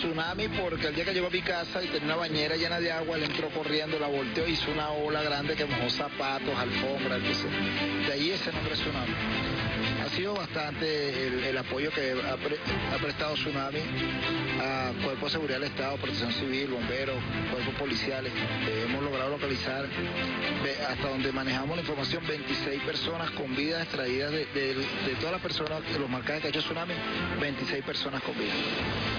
Tsunami porque el día que llegó a mi casa y tenía una bañera llena de agua, él entró corriendo, la volteó, hizo una ola grande que mojó zapatos, alfombra, entonces de ahí ese nombre Tsunami. Ha sido bastante el apoyo que ha prestado Tsunami a Cuerpo de Seguridad del Estado, Protección Civil, bomberos, cuerpos policiales. Hemos logrado localizar, hasta donde manejamos la información, 26 personas con vida extraídas de todas las personas, de los marcajes que ha hecho Tsunami, 26 personas con vida.